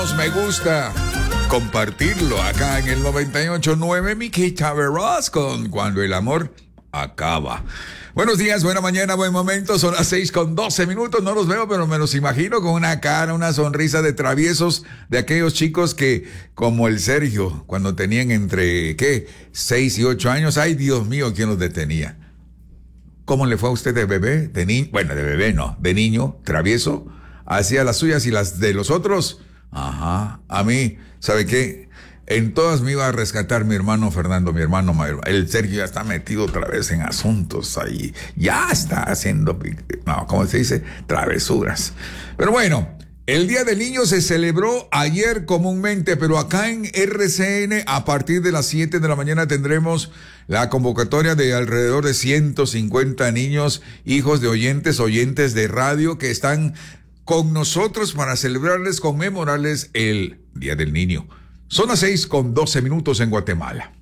Me gusta compartirlo acá en el 98.9 Miquita Veraz con Cuando el amor acaba. Buenos días, buena mañana, buen momento. Son las 6:12. No los veo, pero me los imagino con una cara, una sonrisa de traviesos de aquellos chicos que, como el Sergio, cuando tenían entre, 6 y 8 años. Ay, Dios mío, ¿quién los detenía? ¿Cómo le fue a usted de bebé? De niño, bueno, de bebé no, de niño, travieso. Hacía las suyas y las de los otros. Ajá, a mí, ¿sabe qué? En todas me iba a rescatar mi hermano Fernando, mi hermano mayor. El Sergio ya está metido otra vez en asuntos ahí. Ya está haciendo, no, ¿cómo se dice? Travesuras. Pero bueno, el Día del Niño se celebró ayer comúnmente, pero acá en RCN a partir de las 7 de la mañana tendremos la convocatoria de alrededor de 150 niños, hijos de oyentes de radio que están con nosotros para celebrarles, conmemorarles el Día del Niño. Son las 6:12 en Guatemala.